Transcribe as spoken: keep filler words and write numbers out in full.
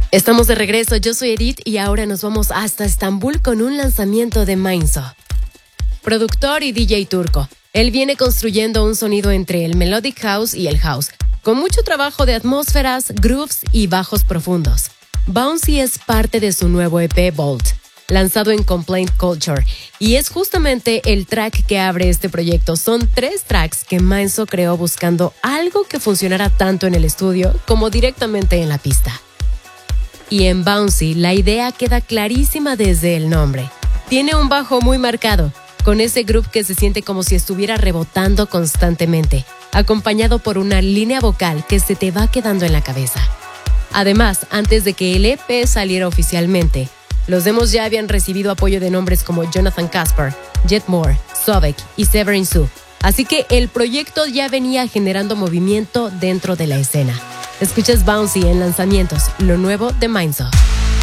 Estamos de regreso, yo soy Edith y ahora nos vamos hasta Estambul con un lanzamiento de Mainzo. Productor y D J turco, él viene construyendo un sonido entre el melodic house y el house, con mucho trabajo de atmósferas, grooves y bajos profundos. Bouncy es parte de su nuevo E P Bolt, lanzado en Complaint Culture, y es justamente el track que abre este proyecto. Son tres tracks que Mainzo creó buscando algo que funcionara tanto en el estudio como directamente en la pista. Y en Bouncy la idea queda clarísima desde el nombre. Tiene un bajo muy marcado, con ese groove que se siente como si estuviera rebotando constantemente, acompañado por una línea vocal que se te va quedando en la cabeza. Además, antes de que el E P saliera oficialmente, los demos ya habían recibido apoyo de nombres como Jonathan Casper, Jet Moore, Sobek y Severin Sue, así que el proyecto ya venía generando movimiento dentro de la escena. Escuchas Bouncy en Lanzamientos, lo nuevo de Mainzo.